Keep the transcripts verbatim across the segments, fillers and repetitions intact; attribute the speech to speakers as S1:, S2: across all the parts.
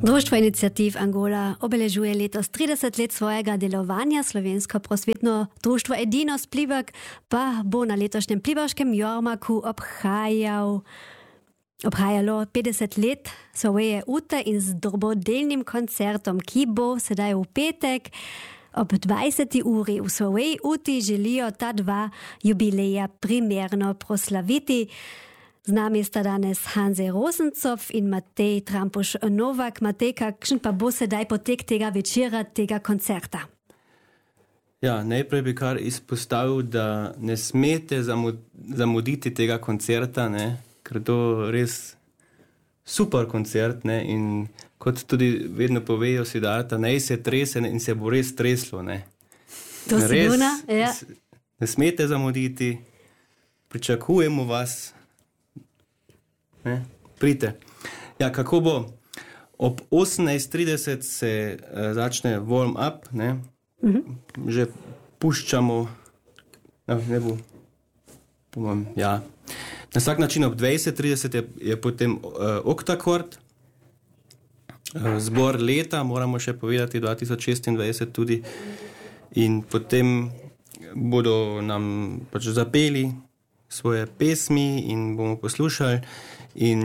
S1: Društvo Iniciativ Angola obeležuje letos trideset let svojega delovanja. Slovensko prosvetno društvo Edinost Pliberk pa bo na letošnjem pliberškem jarmarku obhajal, obhajalo petdeset let svoje ute in z dobrodelnim koncertom, ki bo sedaj v petek ob dvajseti uri v svojej uti želijo ta dva jubileja primerno proslaviti. Z nami sta danes Hanzej Rosencov in Matej Trampuš-Novak. Matej, kakšen pa bo sedaj potek tega večera, tega koncerta?
S2: Ja, najprej bi kar izpostavil, da ne smete zamuditi tega koncerta, ne, ker to res super koncert, ne, in kot tudi vedno povejo si data, ne se trese in se bo res treslo, ne.
S1: To sigurno, ja.
S2: Ne smete zamuditi, pričakujemo vas. Ne, prite. Ja, kako bo? Ob osemnajst trideset se uh, začne warm up, ne? Uh-huh. Že puščamo, no, ne bo, pomem, ja. Na vsak način ob dvajset trideset je, je potem uh, oktakord, uh, zbor leta, moramo še povedati, dva tisoč šestindvajset tudi, in potem bodo nam pač zapeli svoje pesmi in bomo poslušali. In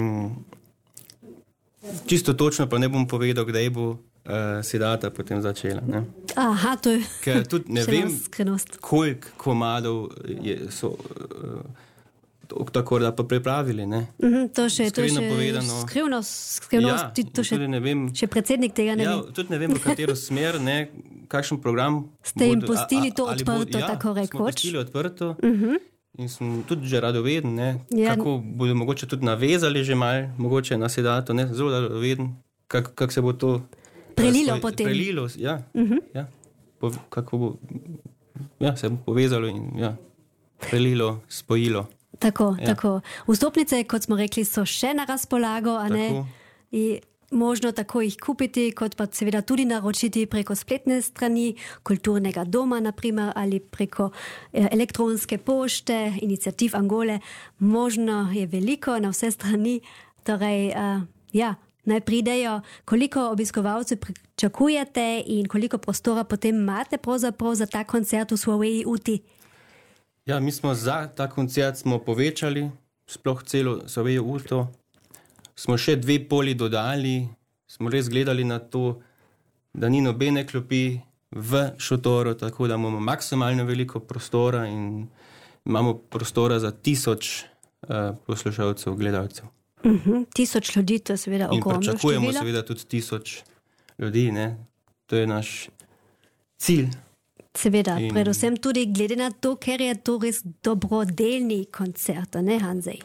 S2: čisto točno pa ne bom povedal, kdaj bo uh, sedata potem začela. Ne?
S1: Aha, to je
S2: ker tudi ne vem,
S1: skrivnost.
S2: Koliko komadov je, so uh, tako da pa pripravili. Ne?
S1: Mm-hmm, to še, to še
S2: povedano,
S1: skrivnost, skrivnost
S2: ja,
S1: to še,
S2: ne vem,
S1: še predsednik tega ne
S2: ja,
S1: ve.
S2: Tudi ne vem, v katero smer, ne, kakšen program.
S1: Ste jim
S2: bodo,
S1: pustili
S2: a, a,
S1: to odprto,
S2: bo, ja,
S1: tako rekoč?
S2: Smo pustili odprto.
S1: Mm-hmm.
S2: In sem tudi že radoveden, ne,
S1: ja.
S2: Kako bodo mogoče tudi navezali že mal, mogoče na sedato, ne, zelo radoveden, kako kak se bo to
S1: prelilo
S2: svoj,
S1: potem.
S2: Prelilo, ja,
S1: uh-huh.
S2: ja, po, kako bo, ja, se bo povezalo in ja, prelilo, spojilo.
S1: Tako,
S2: ja.
S1: tako. Vstopnice, kot smo rekli, so še na razpolago, a ne? I možno tako jih kupiti, kot pa seveda tudi naročiti preko spletne strani Kulturnega doma, naprimer, ali preko elektronske pošte, Iniciativ Angole. Možno je veliko na vse strani, torej, uh, ja, naj pridejo, koliko obiskovalcev pričakujete in koliko prostora potem imate pravzaprav za ta koncert v svoji uti?
S2: Ja, mi smo za ta koncert smo povečali, sploh celo svojo uto. Smo še dve poli dodali, smo res gledali na to, da ni nobene klopi v šotoru, tako da imamo maksimalno veliko prostora in imamo prostora za tisoč uh, poslušalcev, gledalcev.
S1: Uh-huh. Tisoč ljudi, to je seveda ogromno število. In
S2: pričakujemo seveda tudi tisoč ljudi, ne? To je naš cilj.
S1: Seveda,
S2: in
S1: predvsem tudi glede na to, ker je to res dobrodelni koncert, ne Hanzej?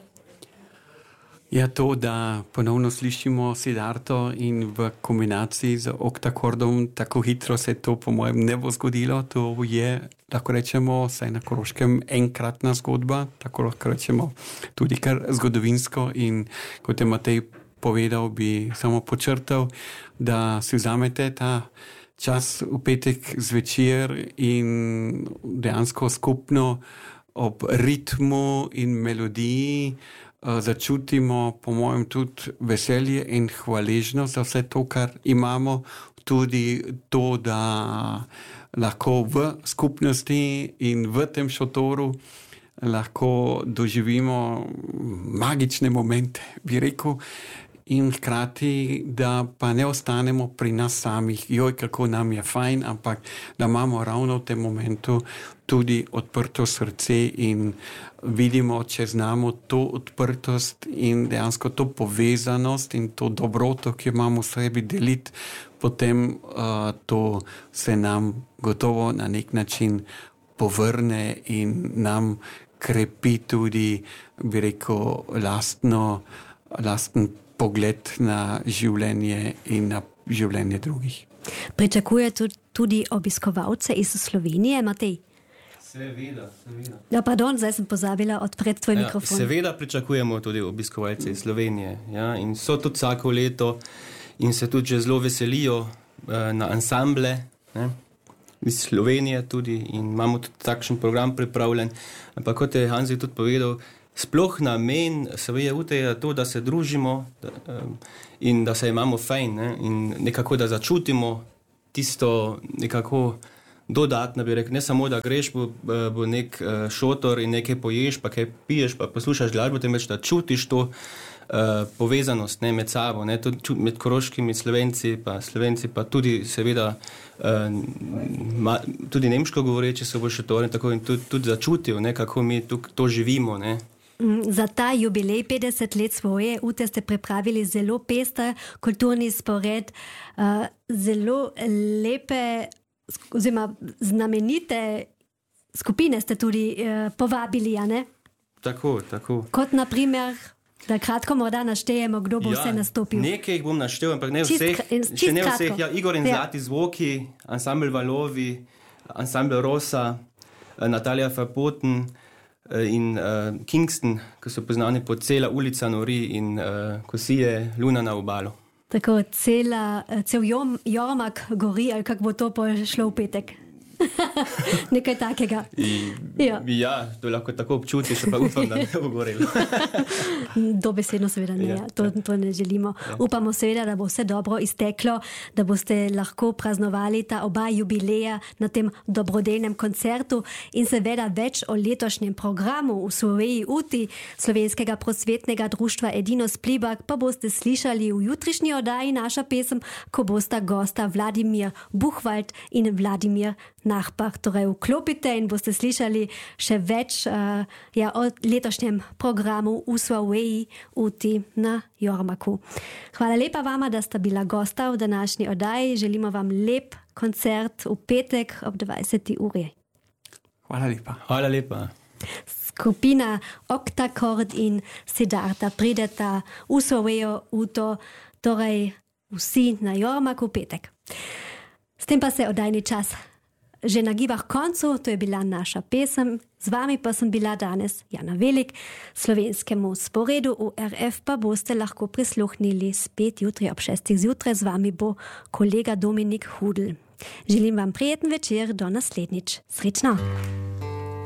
S3: Ja, to, da ponovno slišimo Siddharto in v kombinaciji z oktakordom, tako hitro se to po mojem ne bo zgodilo. To je, lahko rečemo, saj na Koroškem enkratna zgodba, tako lahko rečemo tudi kar zgodovinsko. In kot je Matej povedal, bi samo počrtal, da si vzamete ta čas v petek zvečer in dejansko skupno ob ritmu in melodiji začutimo, po mojem, tudi veselje in hvaležnost za vse to, kar imamo, tudi to, da lahko v skupnosti in v tem šotoru lahko doživimo magične momente, bi rekel, in hkrati, da pa ne ostanemo pri nas samih, joj, kako nam je fajn, ampak da imamo ravno v tem momentu tudi odprto srce in vidimo, če znamo to odprtost in dejansko to povezanost in to dobroto, ki imamo v sebi deliti, potem uh, to se nam gotovo na nek način povrne in nam krepi tudi, bi rekel, lastno, lasten pogled na življenje in na življenje drugih.
S1: Pričakuje tudi obiskovalce iz Slovenije, Matej?
S2: Seveda, seveda.
S1: Ja, pardon, zdaj sem pozabila odpreti tvoj
S2: ja,
S1: mikrofon.
S2: Seveda pričakujemo tudi obiskovalce iz Slovenije. Ja, in so tudi vsako leto in se tudi že zelo veselijo eh, na ansamble, ne, iz Slovenije tudi in imamo tudi takšen program pripravljen. Ampak kot je Hanzej tudi povedal, sploh namen svoje ute je to, da se družimo da, um, in da se imamo fajn, ne? In nekako da začutimo tisto nekako dodatno, bi rekel, ne samo da greš, bo, bo nek uh, šotor in nekaj poješ, pa kaj piješ, pa poslušaš glasbo, temveč da čutiš to uh, povezanost, ne, med sabo, ne, tudi med Koroškimi Slovenci, pa Slovenci, pa tudi seveda uh, ma, tudi nemško govoreči so bo šotor in tako in tudi, tudi začutil, ne, kako mi tuk, to živimo, ne.
S1: Za ta jubilej petdeset let svoje ute ste pripravili zelo pester kulturni spored, uh, zelo lepe oziroma znamenite skupine ste tudi uh, povabili, a ne?
S2: Tako, tako.
S1: Kot na primer, da kratko morda naštejemo, kdo bo ja, vse nastopil.
S2: Nekaj jih bom naštel, ampak ne
S1: čist,
S2: vseh.
S1: čist
S2: še ne
S1: kratko.
S2: vseh. Ja, Igor in ja. Zlati zvoki, ansambl Valovi, ansambl Rosa, Natalija Fapoten in uh, Kingston, ki so poznani po Cela ulica nori in uh, ko sije luna na obalo.
S1: Tako cela, cel jom, jormak gori, ali kako bo to šlo v petek. Nekaj takega.
S2: I, ja. ja, to lahko tako občutiš, pa upam, da ne bo gorelo.
S1: Dobesedno seveda ne, ja, to, to ne želimo. Ja. Upamo seveda, da bo vse dobro izteklo, da boste lahko praznovali ta oba jubileja na tem dobrodelnem koncertu in seveda več o letošnjem programu v svoji uti Slovenskega prosvetnega društva Edinost Pliberk pa boste slišali v jutrišnji oddaji Naša pesem, ko bosta gosta Vladimir Buchwald in Vladimir Nachbach. Torej vklopite in boste slišali še več uh, ja, o letošnjem programu v svoji uti na Jormaku. Hvala lepa vama, da sta bila gosta v današnji oddaji. Želimo vam lep koncert v petek ob dvajseti uri.
S3: Hvala lepa.
S2: Hvala lepa.
S1: Skupina Oktakord in Siddharta prideta v svojo uto, torej vsi na Jormaku v petek. S tem pa se oddajni čas že nagiba k koncu, to je bila naša pesem. Z vami pa sem bila danes Jana Velik. Slovenskemu sporedu v R F pa boste lahko prisluhnili spet jutri ob šestih zjutraj. Z vami bo kolega Dominik Hudl. Želim vam prijeten večer, do naslednjič. Srečno!